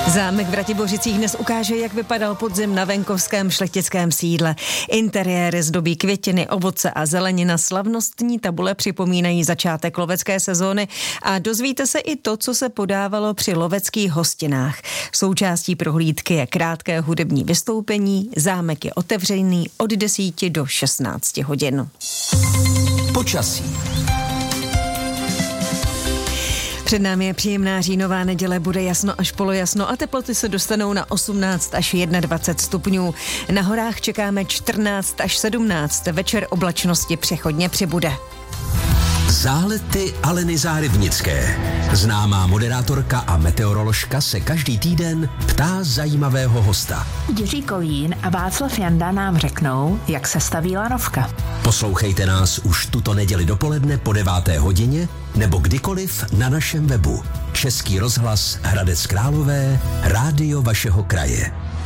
Zámek v Ratibořicích dnes ukáže, jak vypadal podzim na venkovském šlechtickém sídle. Interiéry zdobí květiny, ovoce a zelenina, slavnostní tabule připomínají začátek lovecké sezóny a dozvíte se i to, co se podávalo při loveckých hostinách. Součástí prohlídky je krátké hudební vystoupení, zámek je otevřený od 10 do 16 hodin. Počasí. Před námi je příjemná říjnová neděle, bude jasno až polojasno a teploty se dostanou na 18 až 21 stupňů. Na horách čekáme 14 až 17, večer oblačnosti přechodně přibude. Zálety Aleny Zárybnické. Známá moderátorka a meteoroložka se každý týden ptá zajímavého hosta. Jiří Kolín a Václav Janda nám řeknou, jak se staví lanovka. Poslouchejte nás už tuto neděli dopoledne po 9. hodině nebo kdykoliv na našem webu. Český rozhlas Hradec Králové, rádio vašeho kraje.